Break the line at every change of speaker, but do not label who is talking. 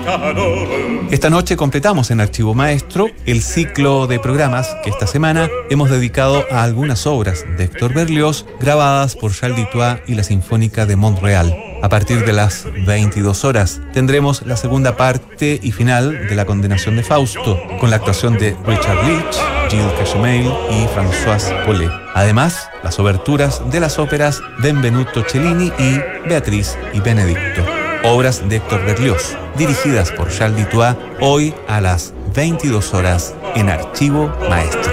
Esta noche completamos en Archivo Maestro el ciclo de programas que esta semana hemos dedicado a algunas obras de Héctor Berlioz grabadas por Charles Dutoit y la Sinfónica de Montreal. A partir de las 22 horas tendremos la segunda parte y final de La Condenación de Fausto, con la actuación de Richard Leach, Gilles Cachemel y Françoise Paulet. Además, las oberturas de las óperas Benvenuto Cellini y Beatriz y Benedicto, obras de Héctor Berlioz, dirigidas por Charles Dutoit, hoy a las 22 horas en Archivo Maestro.